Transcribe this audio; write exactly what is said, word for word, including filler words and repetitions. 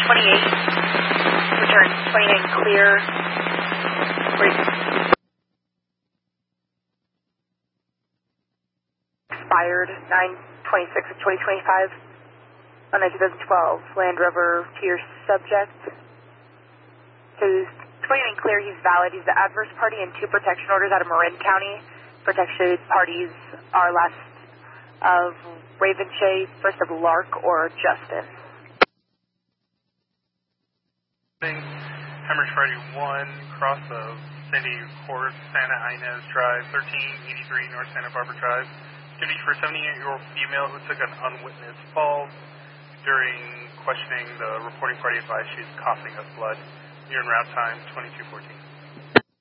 twenty-eight, return twenty-nine clear. Wait. Expired nine twenty-six of twenty twenty-five. On the twenty twelve Land Rover to your subject. So twenty-nine clear, he's valid. He's the adverse party in two protection orders out of Marin County. Protected parties are last of Raven Shea, first of Lark or Justin. Hemorrhage Friday one, cross of San Diego Court, Santa Ynez Drive, thirteen eighty-three North Santa Barbara Drive. Duty for a seventy-eight-year-old female who took an unwitnessed fall. During questioning, the reporting party advised she is coughing up blood. You're in route time twenty-two fourteen.